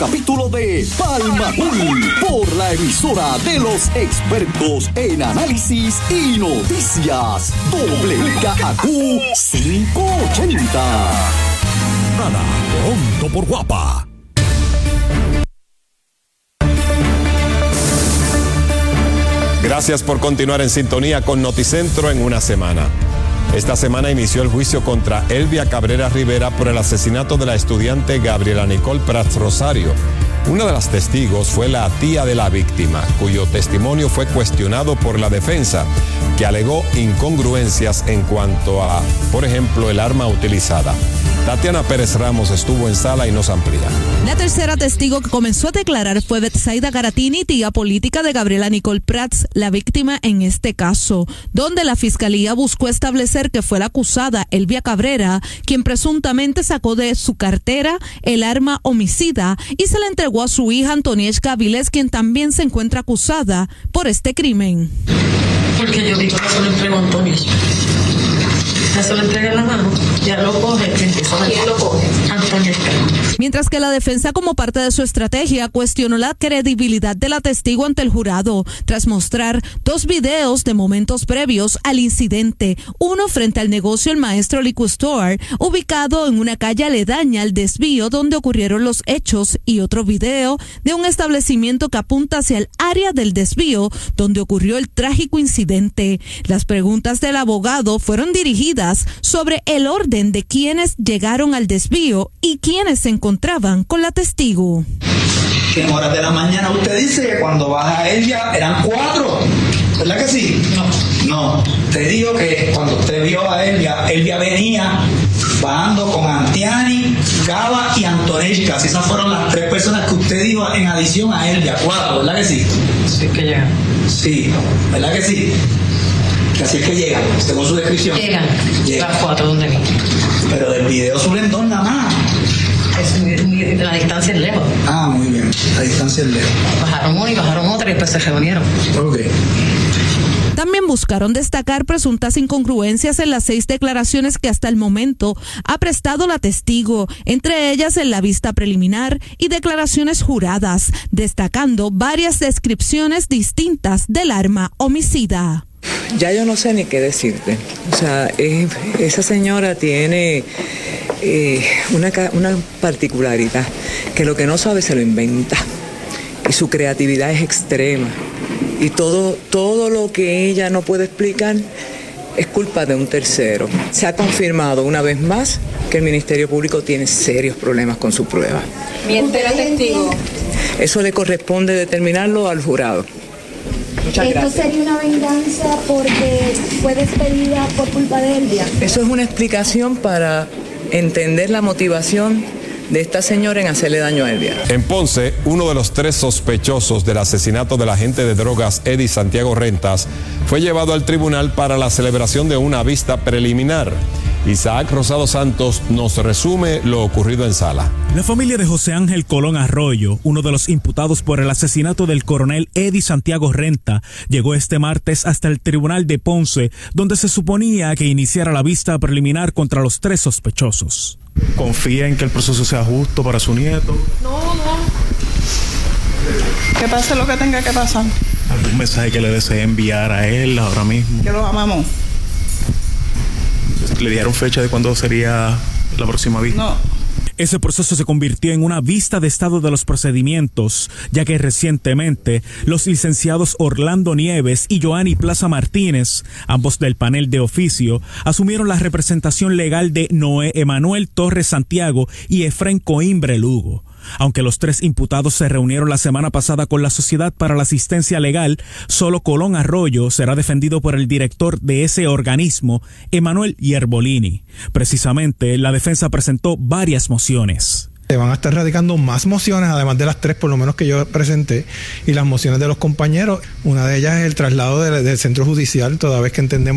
Capítulo de Palmatul por la emisora de los expertos en análisis y noticias. WKAQ 580. Nada, pronto por Guapa. Gracias por continuar en sintonía con Noticentro en una semana. Esta semana inició el juicio contra Elvia Cabrera Rivera por el asesinato de la estudiante Gabriela Nicole Prats Rosario. Una de las testigos fue la tía de la víctima, cuyo testimonio fue cuestionado por la defensa, que alegó incongruencias en cuanto a, por ejemplo, el arma utilizada. Tatiana Pérez Ramos estuvo en sala y nos amplía. La tercera testigo que comenzó a declarar fue Betsaida Garatini, tía política de Gabriela Nicole Prats, la víctima en este caso, donde la fiscalía buscó establecer que fue la acusada, Elvia Cabrera, quien presuntamente sacó de su cartera el arma homicida y se la entregó a su hija Antonieshka Avilés, quien también se encuentra acusada por este crimen. Porque yo digo que se lo entregó a Antonieshka. Ya se lo entregué en la mano, ya lo coge, ¿quién lo coge? Antonieshka. Mientras que la defensa, como parte de su estrategia, cuestionó la credibilidad de la testigo ante el jurado, tras mostrar dos videos de momentos previos al incidente, uno frente al negocio El Maestro Liquor Store, ubicado en una calle aledaña al desvío donde ocurrieron los hechos, y otro video de un establecimiento que apunta hacia el área del desvío donde ocurrió el trágico incidente. Las preguntas del abogado fueron dirigidas sobre el orden de quienes llegaron al desvío y quienes se encontraban con la testigo. Que en horas de la mañana usted dice que cuando baja ella eran 4, ¿verdad que sí? No, te digo que cuando usted vio a Elvia venía bajando con Antiani, Gaba y Antonieshka. Esas fueron las 3 personas que usted dijo en adición a Elvia, 4, ¿verdad que sí? Sí, que llegan. Sí, ¿verdad que sí? Que así es que llegan, según su descripción. Llegan. Las 4 donde vi. Pero del video suben 2 nada más. La distancia es lejos. Ah, muy bien, la distancia es lejos. Bajaron uno y bajaron otro y después se reunieron. Ok. También buscaron destacar presuntas incongruencias en las 6 declaraciones que hasta el momento ha prestado la testigo, entre ellas en la vista preliminar y declaraciones juradas, destacando varias descripciones distintas del arma homicida. Ya yo no sé ni qué decirte. O sea, esa señora tiene una particularidad, que lo que no sabe se lo inventa. Y su creatividad es extrema. Y todo lo que ella no puede explicar es culpa de un tercero. Se ha confirmado una vez más que el Ministerio Público tiene serios problemas con su prueba. ¿Miente la testigo? Eso le corresponde determinarlo al jurado. Muchas gracias. ¿Esto sería una venganza porque fue despedida por culpa de Elvia? Eso es una explicación para entender la motivación de esta señora en hacerle daño a Elvia. En Ponce, uno de los 3 sospechosos del asesinato del agente de drogas Eddie Santiago Rentas fue llevado al tribunal para la celebración de una vista preliminar. Isaac Rosado Santos nos resume lo ocurrido en sala. La familia de José Ángel Colón Arroyo, uno de los imputados por el asesinato del coronel Eddie Santiago Renta, llegó este martes hasta el tribunal de Ponce, donde se suponía que iniciara la vista preliminar contra los 3 sospechosos. ¿Confía en que el proceso sea justo para su nieto? No. Que pase lo que tenga que pasar. ¿Algún mensaje que le desee enviar a él ahora mismo? Que los amamos. ¿Le dieron fecha de cuándo sería la próxima vista? No. Ese proceso se convirtió en una vista de estado de los procedimientos, ya que recientemente los licenciados Orlando Nieves y Joanny Plaza Martínez, ambos del panel de oficio, asumieron la representación legal de Noé Emanuel Torres Santiago y Efrén Coimbre Lugo. Aunque los 3 imputados se reunieron la semana pasada con la Sociedad para la Asistencia Legal, solo Colón Arroyo será defendido por el director de ese organismo, Emanuel Ierbolini. Precisamente, la defensa presentó varias mociones. Se van a estar radicando más mociones, además de las 3 por lo menos que yo presenté, y las mociones de los compañeros. Una de ellas es el traslado del centro judicial, toda vez que entendemos